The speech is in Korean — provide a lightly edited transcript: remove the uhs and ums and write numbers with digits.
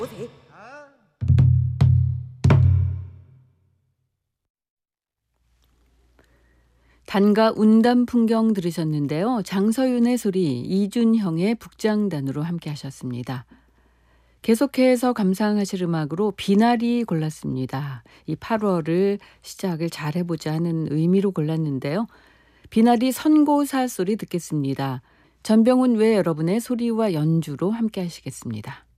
단가 운담 풍경 들으셨는데요. 장서윤의 소리, 이준형의 북장단으로 함께 하셨습니다. 계속해서 감상하실 음악으로 비나리 골랐습니다. 이 8월을 시작을 잘 해보자 하는 의미로 골랐는데요. 비나리 선고사 소리 듣겠습니다. 전병훈 외 여러분의 소리와 연주로 함께 하시겠습니다.